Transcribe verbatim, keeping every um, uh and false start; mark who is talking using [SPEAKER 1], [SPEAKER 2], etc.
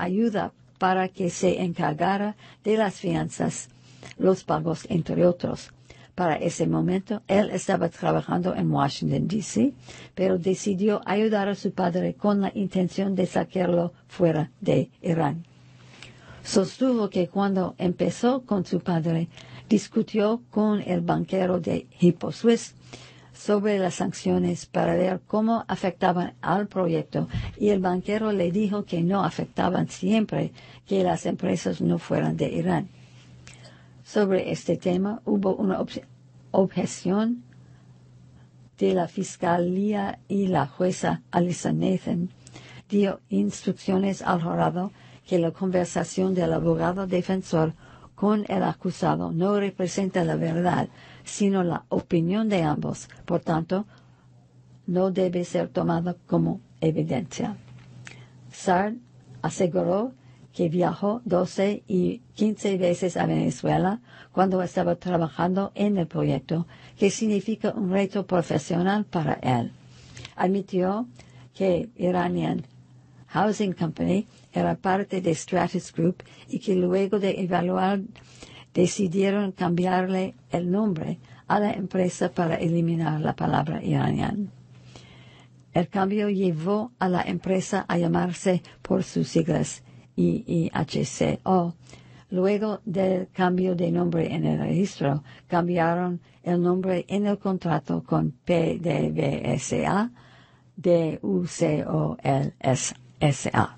[SPEAKER 1] ayuda para que se encargara de las fianzas, los pagos, entre otros. Para ese momento, él estaba trabajando en Washington, D C, pero decidió ayudar a su padre con la intención de sacarlo fuera de Irán. Sostuvo que cuando empezó con su padre, discutió con el banquero de Hippo Swiss sobre las sanciones para ver cómo afectaban al proyecto, y el banquero le dijo que no afectaban siempre que las empresas no fueran de Irán. Sobre este tema hubo una ob- objeción de la fiscalía y la jueza Alyssa Nathan dio instrucciones al jurado que la conversación del abogado defensor con el acusado no representa la verdad, sino la opinión de ambos. Por tanto, no debe ser tomada como evidencia. Saad aseguró que viajó doce y quince veces a Venezuela cuando estaba trabajando en el proyecto, que significa un reto profesional para él. Admitió que Iranian Housing Company era parte de Stratus Group y que luego de evaluar decidieron cambiarle el nombre a la empresa para eliminar la palabra Iranian. El cambio llevó a la empresa a llamarse por sus siglas I I H C O. Luego del cambio de nombre en el registro, cambiaron el nombre en el contrato con P D V S A, D U C O L S A.